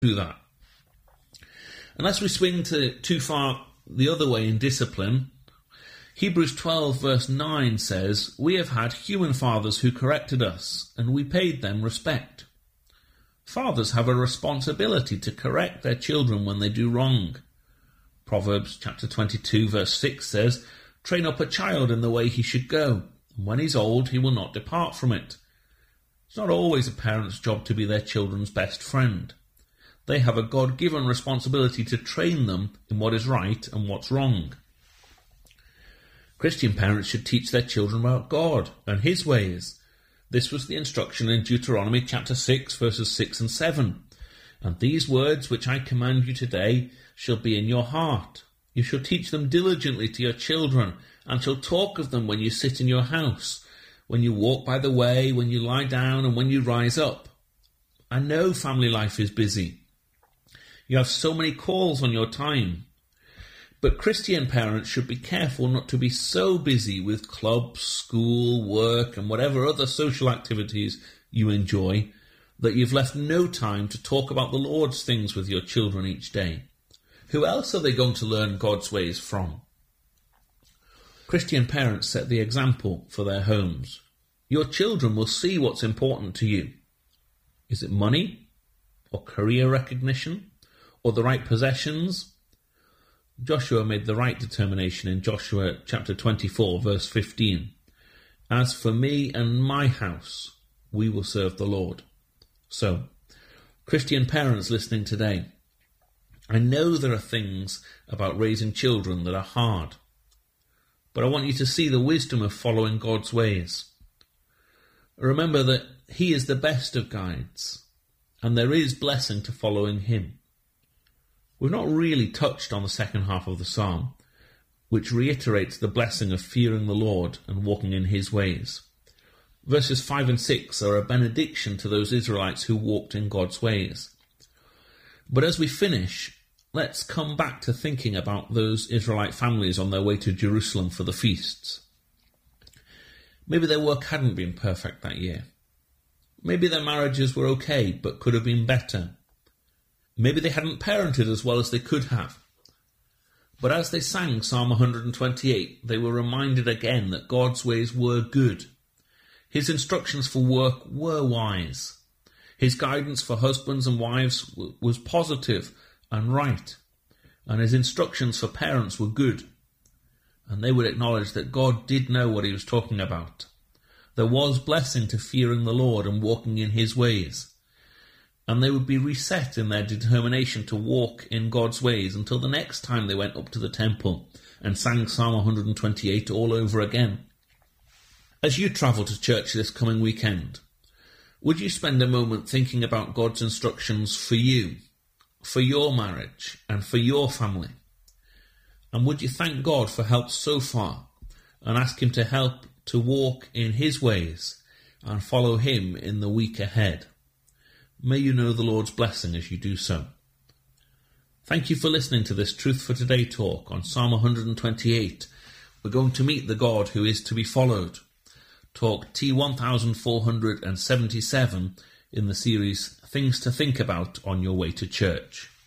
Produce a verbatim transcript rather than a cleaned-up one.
do that. Unless we swing to too far the other way in discipline, Hebrews twelve verse nine says, "We have had human fathers who corrected us, and we paid them respect." Fathers have a responsibility to correct their children when they do wrong. Proverbs chapter twenty-two verse six says, "Train up a child in the way he should go, and when he's old he will not depart from it." It's not always a parent's job to be their children's best friend. They have a God-given responsibility to train them in what is right and what's wrong. Christian parents should teach their children about God and his ways. This was the instruction in Deuteronomy chapter six verses six and seven. "And these words which I command you today shall be in your heart. You shall teach them diligently to your children, and shall talk of them when you sit in your house, when you walk by the way, when you lie down, and when you rise up." I know family life is busy. You have so many calls on your time. But Christian parents should be careful not to be so busy with clubs, school, work, and whatever other social activities you enjoy that you've left no time to talk about the Lord's things with your children each day. Who else are they going to learn God's ways from? Christian parents set the example for their homes. Your children will see what's important to you. Is it money? Or career recognition? Or the right possessions? Joshua made the right determination in Joshua chapter twenty-four verse fifteen. "As for me and my house, we will serve the Lord." So, Christian parents listening today, I know there are things about raising children that are hard, but I want you to see the wisdom of following God's ways. Remember that he is the best of guides, and there is blessing to following him. We've not really touched on the second half of the psalm, which reiterates the blessing of fearing the Lord and walking in his ways. Verses five and six are a benediction to those Israelites who walked in God's ways. But as we finish, let's come back to thinking about those Israelite families on their way to Jerusalem for the feasts. Maybe their work hadn't been perfect that year. Maybe their marriages were okay, but could have been better. Maybe they hadn't parented as well as they could have. But as they sang Psalm one hundred twenty-eight, they were reminded again that God's ways were good. His instructions for work were wise. His guidance for husbands and wives w- was positive and right. And his instructions for parents were good. And they would acknowledge that God did know what he was talking about. There was blessing to fearing the Lord and walking in his ways. And they would be reset in their determination to walk in God's ways until the next time they went up to the temple and sang Psalm one hundred twenty-eight all over again. As you travel to church this coming weekend, would you spend a moment thinking about God's instructions for you, for your marriage, and for your family? And would you thank God for help so far and ask him to help to walk in his ways and follow him in the week ahead? May you know the Lord's blessing as you do so. Thank you for listening to this Truth for Today talk on Psalm one hundred twenty-eight. We're going to meet the God who is to be followed. Talk T one thousand four hundred seventy-seven in the series Things to Think About on Your Way to Church.